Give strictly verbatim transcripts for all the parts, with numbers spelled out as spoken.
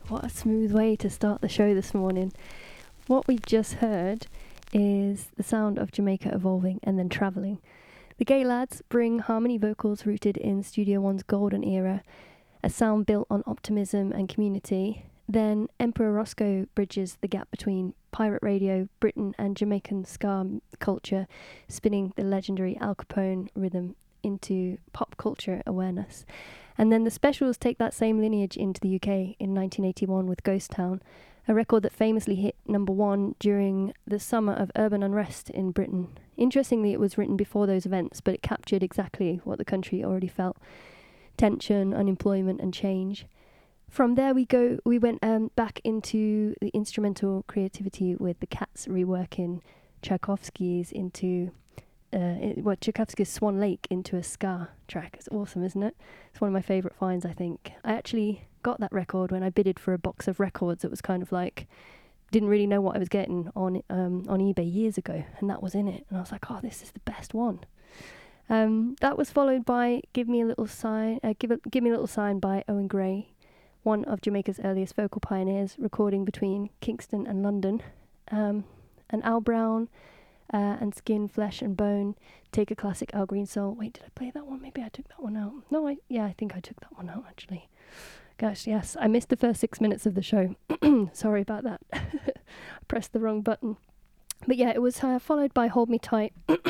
What a smooth way to start the show this morning. What we've just heard is the sound of Jamaica evolving and then travelling. The Gay Lads bring harmony vocals rooted in Studio One's golden era, a sound built on optimism and community. Then Emperor Roscoe bridges the gap between pirate radio, Britain and Jamaican ska culture, spinning the legendary Al Capone rhythm into pop culture awareness. And then the Specials take that same lineage into the U K in nineteen eighty-one with Ghost Town, a record that famously hit number one during the summer of urban unrest in Britain. Interestingly, it was written before those events, but it captured exactly what the country already felt: tension, unemployment and change. From there we go, we went um, back into the instrumental creativity with the Cats reworking Tchaikovsky's into Uh, it, well, Tchaikovsky's Swan Lake into a ska track. It's awesome, isn't it? It's one of my favourite finds, I think. I actually got that record when I bidded for a box of records. It was kind of like, didn't really know what I was getting on um, on eBay years ago, and that was in it. And I was like, oh, this is the best one. Um, that was followed by Give Me a Little Sign, uh, Give, a, Give Me a Little Sign by Owen Gray, one of Jamaica's earliest vocal pioneers, recording between Kingston and London. Um, and Al Brown, Uh, and Skin, Flesh and Bone take a classic Al Green Soul. Wait, did I play that one? Maybe I took that one out. No, I yeah, I think I took that one out, actually. Gosh, yes, I missed the first six minutes of the show. Sorry about that. I pressed the wrong button. But yeah, it was uh, followed by Hold Me Tight,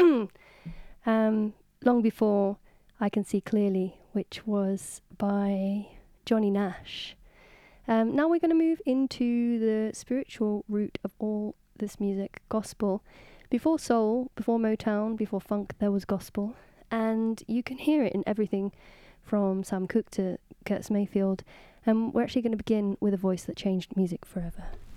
um, long before I Can See Clearly, which was by Johnny Nash. Um, now we're going to move into the spiritual root of all this music, gospel. Before soul, before Motown, before funk, there was gospel. And you can hear it in everything from Sam Cooke to Curtis Mayfield. And we're actually going to begin with a voice that changed music forever.